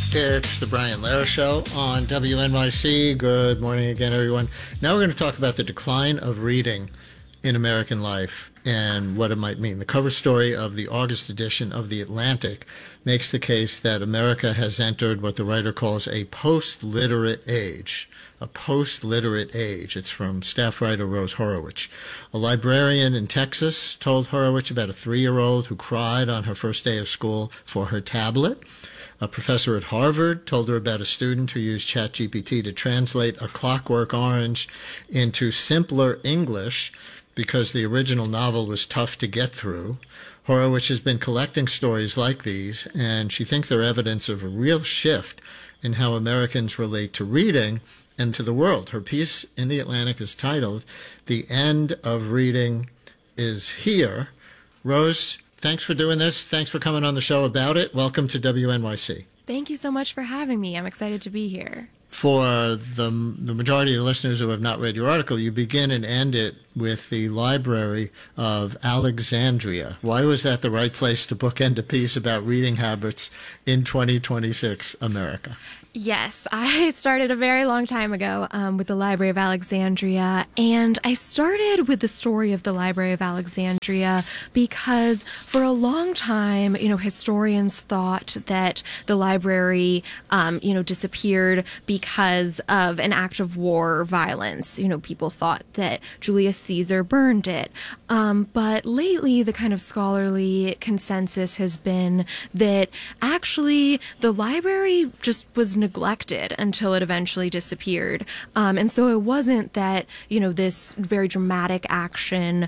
It's the Brian Lehrer Show on WNYC. Good morning again, everyone. Now we're going to talk about the decline of reading in American life and what it might mean. The cover story of the August edition of The Atlantic makes the case that America has entered what the writer calls a post-literate age. A post-literate age. It's from staff writer Rose Horowitz. A librarian in Texas told Horowitz about a 3-year-old who cried on her first day of school for her tablet. A professor at Harvard told her about a student who used ChatGPT to translate A Clockwork Orange into simpler English because the original novel was tough to get through. Horowitz has been collecting stories like these, and she thinks they're evidence of a real shift in how Americans relate to reading and to the world. Her piece in The Atlantic is titled, "The End of Reading is Here." Rose, thanks for doing this. Thanks for coming on the show about it. Welcome to WNYC. Thank you so much for having me. I'm excited to be here. For the majority of the listeners who have not read your article, you begin and end it with the Library of Alexandria. Why was that the right place to bookend a piece about reading habits in 2026 America? Yes, I started a very long time ago with the Library of Alexandria, and I started with the story of the Library of Alexandria because for a long time, historians thought that the library, disappeared because of an act of war or violence. People thought that Julius Caesar burned it. But lately, the kind of scholarly consensus has been that actually the library just was neglected until it eventually disappeared. And so it wasn't that, this very dramatic action,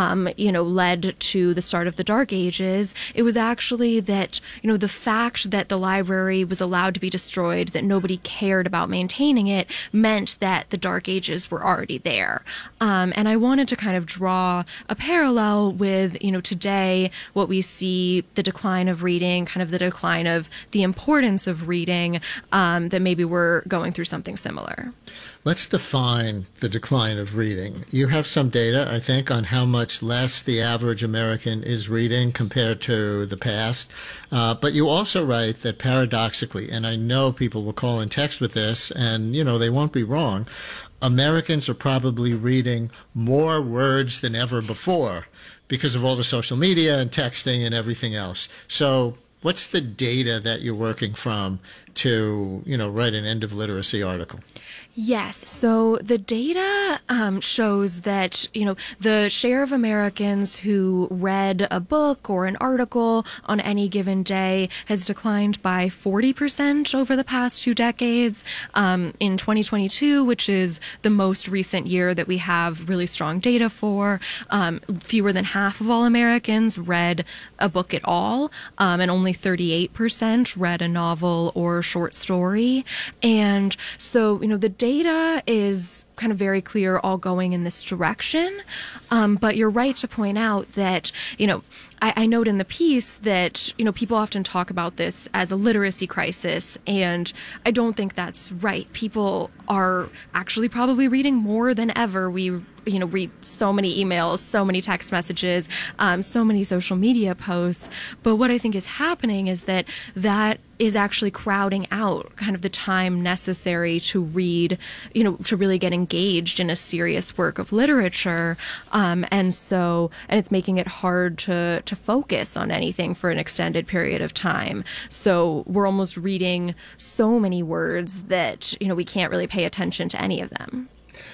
led to the start of the Dark Ages. It was actually that, the fact that the library was allowed to be destroyed, that nobody cared about maintaining it, meant that the Dark Ages were already there. And I wanted to kind of draw a parallel with, today, what we see, the decline of reading, kind of the decline of the importance of reading, that maybe we're going through something similar. Let's define the decline of reading. You have some data, I think, on how much less the average American is reading compared to the past. But you also write that paradoxically, and I know people will call in text with this, and, they won't be wrong, Americans are probably reading more words than ever before because of all the social media and texting and everything else. So what's the data that you're working from to, write an end of literacy article? Yes. So the data shows that, the share of Americans who read a book or an article on any given day has declined by 40% over the past 2 decades. In 2022, which is the most recent year that we have really strong data for, fewer than half of all Americans read a book at all, and only 38% read a novel or short story. And so, the data is kind of very clear, all going in this direction. But you're right to point out that, I note in the piece that, people often talk about this as a literacy crisis, and I don't think that's right. People are actually probably reading more than ever. We read so many emails, so many text messages, so many social media posts. But what I think is happening is that is actually crowding out kind of the time necessary to read, to really get engaged in a serious work of literature. And it's making it hard to focus on anything for an extended period of time. So we're almost reading so many words that, we can't really pay attention to any of them.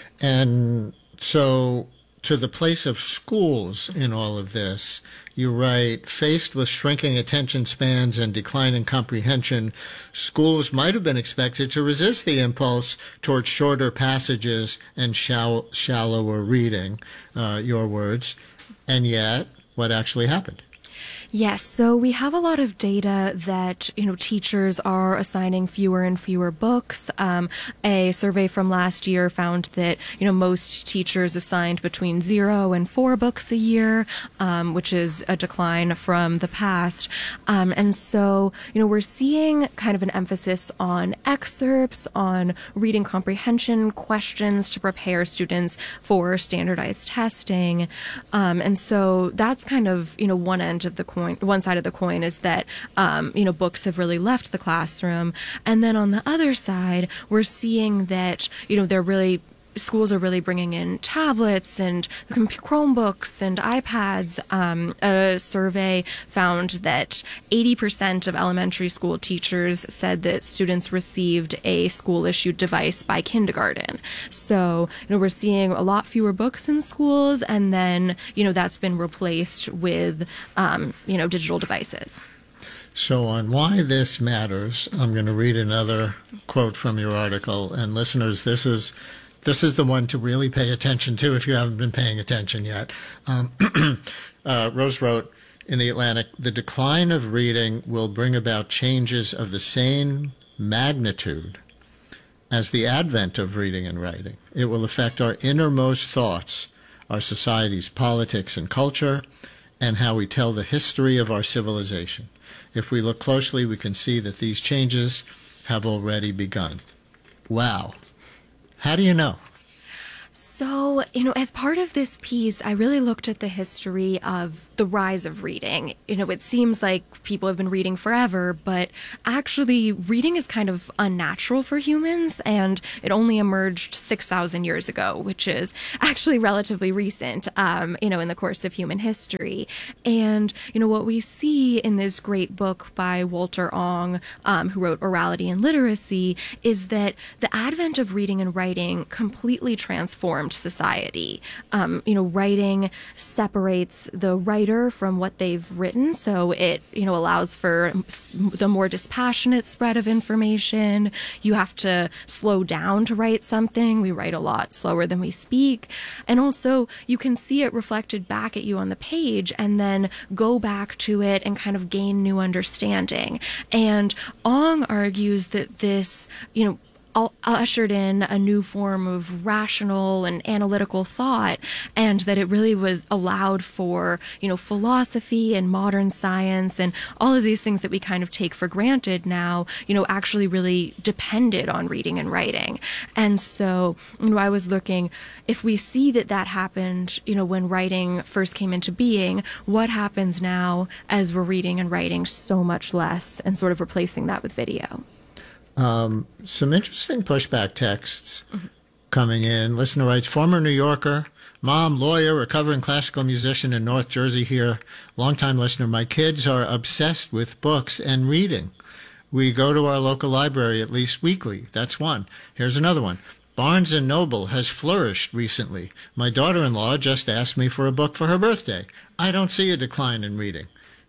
And so to the place of schools in all of this, you write, faced with shrinking attention spans and declining comprehension, schools might have been expected to resist the impulse towards shorter passages and shallower reading, your words. And yet, what actually happened? Yes, so we have a lot of data that, teachers are assigning fewer and fewer books. A survey from last year found that, most teachers assigned between 0 and 4 books a year, which is a decline from the past. And so, we're seeing kind of an emphasis on excerpts, on reading comprehension questions to prepare students for standardized testing. And so that's kind of, one end of the coin. one side of the coin is that, books have really left the classroom. And then on the other side, we're seeing that, schools are really bringing in tablets and Chromebooks and iPads. A survey found that 80% of elementary school teachers said that students received a school-issued device by kindergarten. So, we're seeing a lot fewer books in schools, and then, that's been replaced with, digital devices. So on why this matters, I'm going to read another quote from your article. And listeners, this is the one to really pay attention to if you haven't been paying attention yet. Rose wrote in The Atlantic, "The decline of reading will bring about changes of the same magnitude as the advent of reading and writing. It will affect our innermost thoughts, our society's politics and culture, and how we tell the history of our civilization. If we look closely, we can see that these changes have already begun." Wow. How do you know? So, as part of this piece, I really looked at the history of the rise of reading. It seems like people have been reading forever, but actually reading is kind of unnatural for humans, and it only emerged 6,000 years ago, which is actually relatively recent, in the course of human history. And, what we see in this great book by Walter Ong, who wrote Orality and Literacy, is that the advent of reading and writing completely transformed society. Writing separates the writer from what they've written, so it, allows for the more dispassionate spread of information. You have to slow down to write something. We write a lot slower than we speak. And also, you can see it reflected back at you on the page and then go back to it and kind of gain new understanding. And Ong argues that this, ushered in a new form of rational and analytical thought, and that it really was allowed for, philosophy and modern science and all of these things that we kind of take for granted now, actually really depended on reading and writing. And so, I was looking, if we see that happened, when writing first came into being, what happens now as we're reading and writing so much less and sort of replacing that with video? Some interesting pushback texts coming in. Listener writes, "Former New Yorker, mom, lawyer, recovering classical musician in North Jersey here. Longtime listener, my kids are obsessed with books and reading. We go to our local library at least weekly." That's one. Here's another one. "Barnes & Noble has flourished recently. My daughter-in-law just asked me for a book for her birthday. I don't see a decline in reading."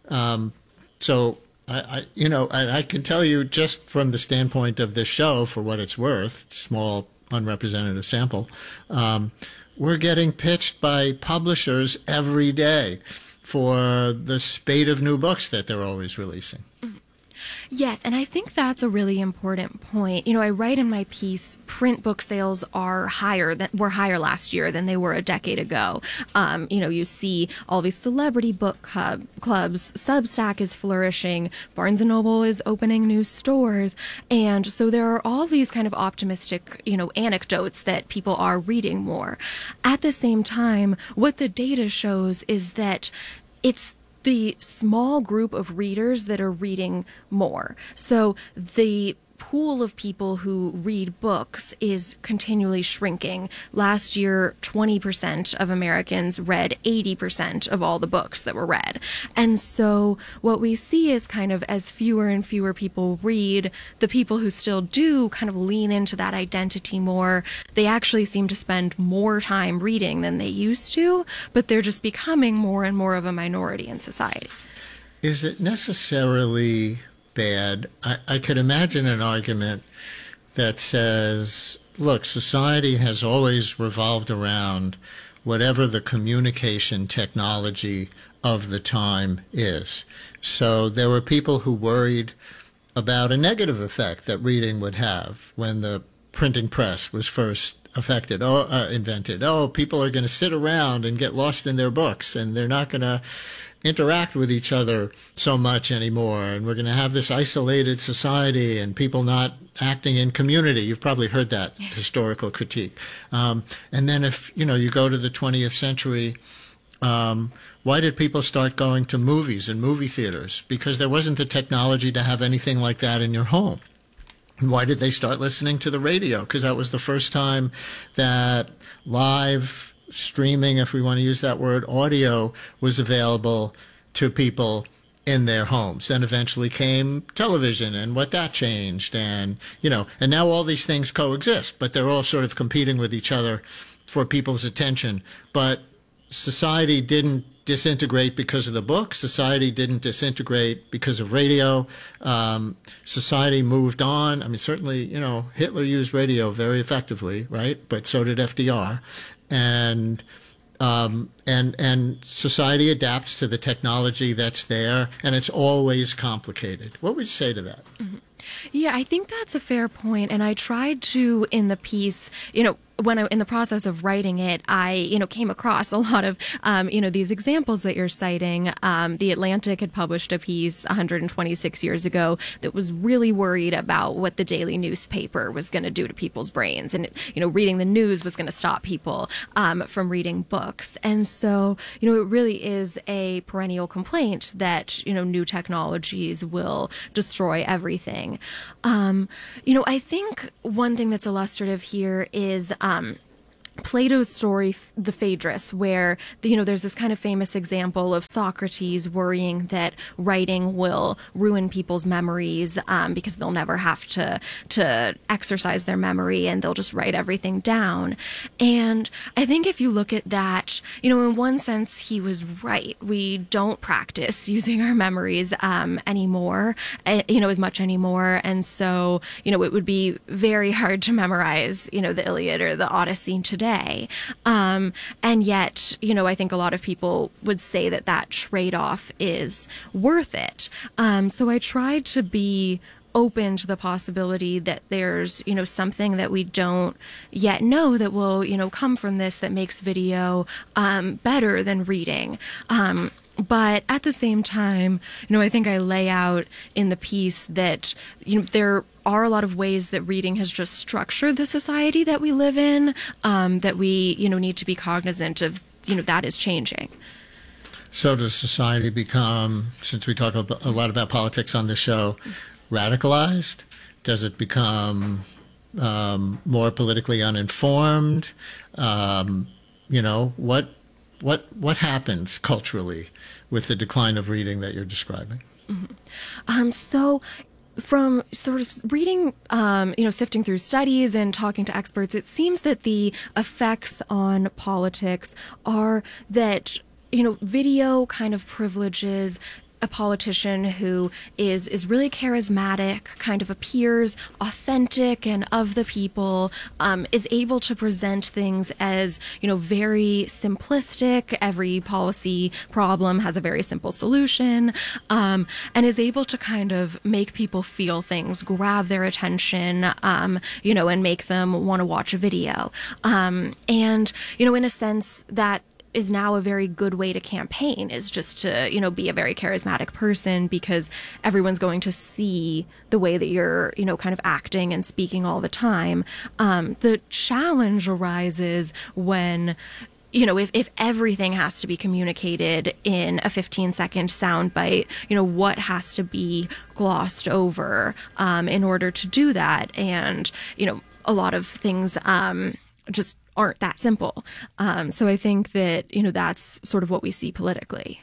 I can tell you just from the standpoint of this show, for what it's worth, small unrepresentative sample, we're getting pitched by publishers every day for the spate of new books that they're always releasing. Yes, and I think that's a really important point. I write in my piece, print book sales were higher last year than they were a decade ago. You see all these celebrity book clubs, Substack is flourishing, Barnes & Noble is opening new stores, and so there are all these kind of optimistic, anecdotes that people are reading more. At the same time, what the data shows is that it's the small group of readers that are reading more. So the pool of people who read books is continually shrinking. Last year, 20% of Americans read 80% of all the books that were read. And so what we see is kind of as fewer and fewer people read, the people who still do kind of lean into that identity more. They actually seem to spend more time reading than they used to, but they're just becoming more and more of a minority in society. Is it necessarily bad? I could imagine an argument that says, look, society has always revolved around whatever the communication technology of the time is. So there were people who worried about a negative effect that reading would have when the printing press was first invented. People are going to sit around and get lost in their books, and they're not going to interact with each other so much anymore, and we're going to have this isolated society and people not acting in community. You've probably heard that historical critique. And then if you go to the 20th century, Why did people start going to movies and movie theaters? Because there wasn't the technology to have anything like that in your home. And why did they start listening to the radio? Because that was the first time that live streaming, if we want to use that word, audio was available to people in their homes. Then eventually came television and what that changed. And, and now all these things coexist, but they're all sort of competing with each other for people's attention. But society didn't disintegrate because of the book. Society didn't disintegrate because of radio. Society moved on. I mean, certainly, Hitler used radio very effectively, right? But so did FDR. And society adapts to the technology that's there, and it's always complicated. What would you say to that? Mm-hmm. Yeah, I think that's a fair point. And I tried to, in the piece, in the process of writing it, I, came across a lot of, these examples that you're citing. The Atlantic had published a piece 126 years ago that was really worried about what the daily newspaper was going to do to people's brains. And, reading the news was going to stop people from reading books. And so, it really is a perennial complaint that, new technologies will destroy everything. I think one thing that's illustrative here is Plato's story, the Phaedrus, where there's this kind of famous example of Socrates worrying that writing will ruin people's memories because they'll never have to exercise their memory and they'll just write everything down. And I think if you look at that, in one sense he was right. We don't practice using our memories anymore, as much anymore, and so it would be very hard to memorize the Iliad or the Odyssey today. And yet, I think a lot of people would say that trade-off is worth it. So I tried to be open to the possibility that there's, something that we don't yet know that will, come from this that makes video better than reading. But at the same time, I think I lay out in the piece that, there are a lot of ways that reading has just structured the society that we live in, that we, need to be cognizant of, that is changing. So does society become, since we talk a lot about politics on this show, radicalized? Does it become more politically uninformed? What happens culturally with the decline of reading that you're describing? Mm-hmm. So from sort of reading, sifting through studies and talking to experts, it seems that the effects on politics are that, video kind of privileges a politician who is really charismatic, kind of appears authentic and of the people, is able to present things as, very simplistic. Every policy problem has a very simple solution, and is able to kind of make people feel things, grab their attention, and make them want to watch a video. And, in a sense that is now a very good way to campaign, is just to, be a very charismatic person because everyone's going to see the way that you're, kind of acting and speaking all the time. The challenge arises when, if everything has to be communicated in a 15-second soundbite, what has to be glossed over in order to do that? And, a lot of things just aren't that simple. So I think that, that's sort of what we see politically.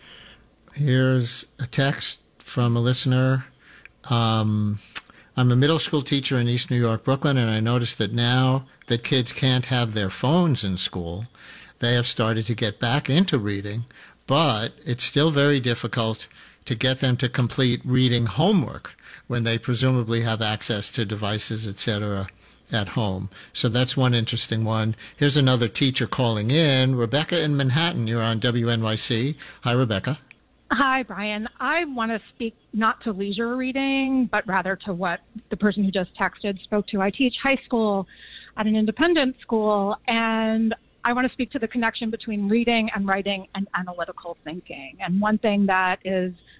Here's a text from a listener. I'm a middle school teacher in East New York, Brooklyn, and I noticed that now that kids can't have their phones in school, they have started to get back into reading, but it's still very difficult to get them to complete reading homework when they presumably have access to devices, etc., at home. So that's one interesting one. Here's another teacher calling in. Rebecca in Manhattan, you're on WNYC. Hi, Rebecca. Hi, Brian. I want to speak not to leisure reading, but rather to what the person who just texted spoke to. I teach high school at an independent school, and I want to speak to the connection between reading and writing and analytical thinking. And one thing that is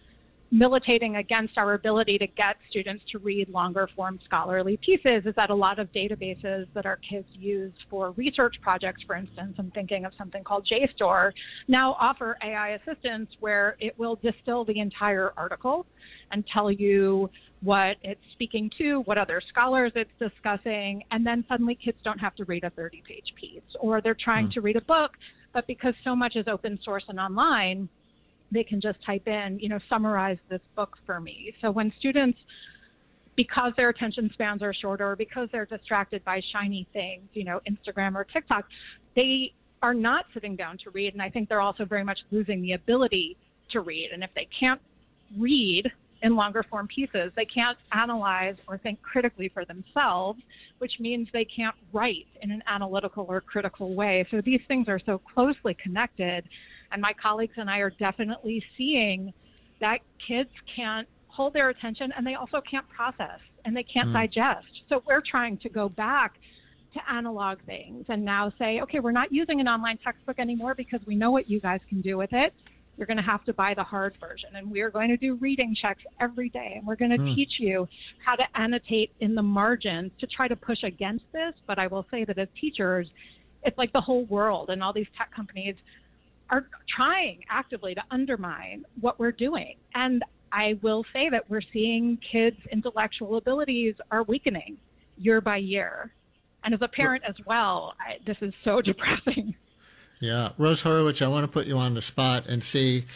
militating against our ability to get students to read longer form scholarly pieces is that a lot of databases that our kids use for research projects, for instance, I'm thinking of something called JSTOR, now offer AI assistance where it will distill the entire article and tell you what it's speaking to, what other scholars it's discussing, and then suddenly kids don't have to read a 30-page piece. Or they're trying to read a book, but because so much is open source and online, they can just type in, summarize this book for me. So when students, because their attention spans are shorter, or because they're distracted by shiny things, Instagram or TikTok, they are not sitting down to read. And I think they're also very much losing the ability to read. And if they can't read in longer form pieces, they can't analyze or think critically for themselves, which means they can't write in an analytical or critical way. So these things are so closely connected. And my colleagues and I are definitely seeing that kids can't hold their attention, and they also can't process and they can't digest. So we're trying to go back to analog things and now say, okay, we're not using an online textbook anymore because we know what you guys can do with it. You're going to have to buy the hard version, and we are going to do reading checks every day, and we're going to teach you how to annotate in the margins to try to push against this. But I will say that as teachers, it's like the whole world and all these tech companies are trying actively to undermine what we're doing. And I will say that we're seeing kids' intellectual abilities are weakening year by year. And as a parent as well, this is so depressing. Yeah. Rose Horowitz, I want to put you on the spot and see